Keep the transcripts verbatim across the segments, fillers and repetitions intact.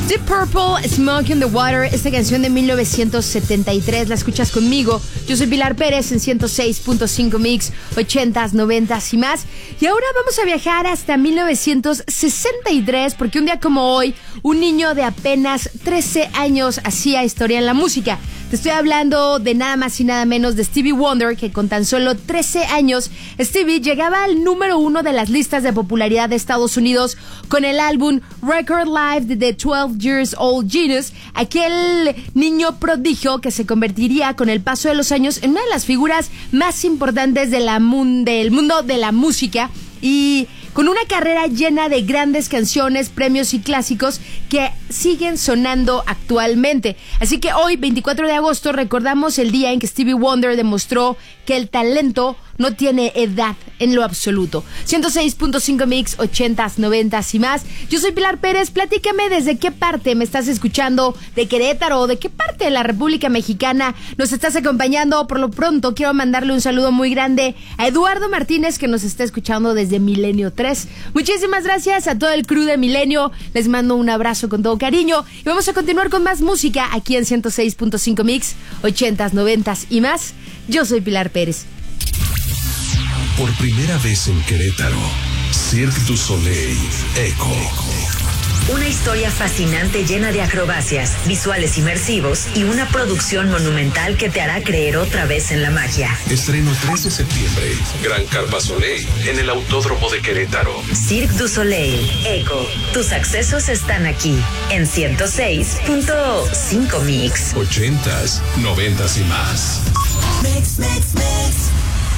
Deep Purple, Smoke in the Water, esta canción de mil novecientos setenta y tres, la escuchas conmigo. Yo soy Pilar Pérez en ciento seis punto cinco Mix, ochentas, noventas y más. Y ahora vamos a viajar hasta mil novecientos sesenta y tres, porque un día como hoy, un niño de apenas trece años hacía historia en la música. Te estoy hablando de nada más y nada menos de Stevie Wonder, que con tan solo trece años, Stevie llegaba al número uno de las listas de popularidad de Estados Unidos con el álbum Record Live de The twelve Years Old Genius, aquel niño prodigio que se convertiría con el paso de los años en una de las figuras más importantes de la mun- del mundo de la música, y con una carrera llena de grandes canciones, premios y clásicos que siguen sonando actualmente. Así que hoy, veinticuatro de agosto, recordamos el día en que Stevie Wonder demostró que el talento no tiene edad en lo absoluto. ciento seis punto cinco Mix, ochentas, noventas y más. Yo soy Pilar Pérez. Platícame desde qué parte me estás escuchando, de Querétaro, de qué parte de la República Mexicana nos estás acompañando. Por lo pronto, quiero mandarle un saludo muy grande a Eduardo Martínez, que nos está escuchando desde Milenio tres. Muchísimas gracias a todo el crew de Milenio. Les mando un abrazo con todo cariño. Y vamos a continuar con más música aquí en ciento seis punto cinco Mix, ochentas, noventas y más. Yo soy Pilar Pérez. Por primera vez en Querétaro, Cirque du Soleil Echo. Una historia fascinante llena de acrobacias, visuales inmersivos y una producción monumental que te hará creer otra vez en la magia. Estreno tres de septiembre, Gran Carpa Soleil, en el Autódromo de Querétaro. Cirque du Soleil Echo. Tus accesos están aquí, en ciento seis punto cinco Mix. Ochentas, noventas y más. Mix, mix, mix.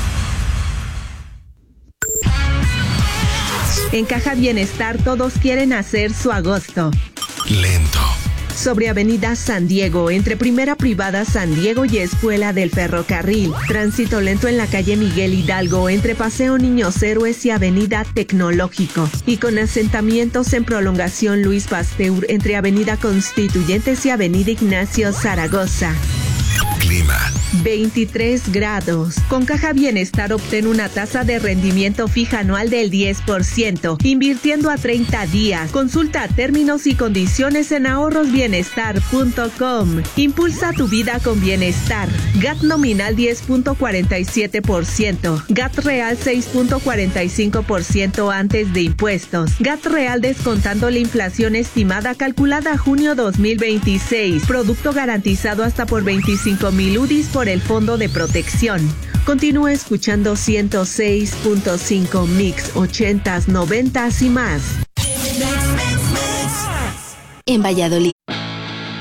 En Caja Bienestar todos quieren hacer su agosto. Lento. Sobre Avenida San Diego, entre Primera Privada San Diego y Escuela del Ferrocarril. Tránsito lento en la calle Miguel Hidalgo, entre Paseo Niños Héroes y Avenida Tecnológico. Y con asentamientos en prolongación Luis Pasteur, entre Avenida Constituyentes y Avenida Ignacio Zaragoza. Clima. veintitrés grados. Con Caja Bienestar obtén una tasa de rendimiento fija anual del diez por ciento, invirtiendo a treinta días. Consulta términos y condiciones en ahorros bienestar punto com. Impulsa tu vida con bienestar. G A T nominal diez punto cuarenta y siete por ciento. G A T real seis punto cuarenta y cinco por ciento antes de impuestos. G A T real descontando la inflación estimada calculada a junio dos mil veintiséis. Producto garantizado hasta por veinticinco mil U D I S por el Fondo de Protección. Continúa escuchando ciento seis punto cinco Mix, ochentas, noventas y más. En Valladolid,